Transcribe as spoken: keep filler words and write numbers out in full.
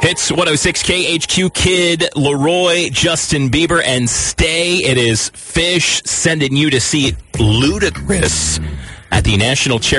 Hits one oh six K H Q, Kid Leroy, Justin Bieber, and Stay. It is Fish sending you to see Ludacris at the National Charity